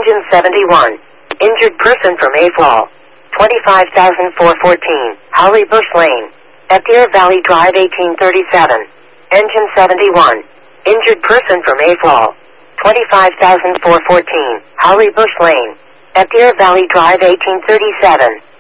Engine 71. Injured person from AFOL. 25,414, Holly Bush Lane. At Deer Valley Drive 1837. Engine 71. Injured person from AFOL. 25,414, Holly Bush Lane. At Deer Valley Drive 1837.